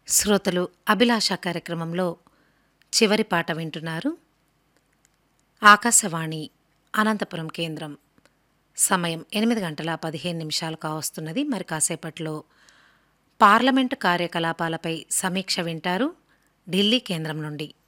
శ్రోతలు అభిలాష కార్యక్రమంలో చివరి పాట వింటున్నారు. ఆకాశవాణి అనంతపురం కేంద్రం. సమయం 8:15 కావస్తున్నది. మరి కాసేపట్లో పార్లమెంటు కార్యకలాపాలపై సమీక్ష వింటారు ఢిల్లీ కేంద్రం నుండి.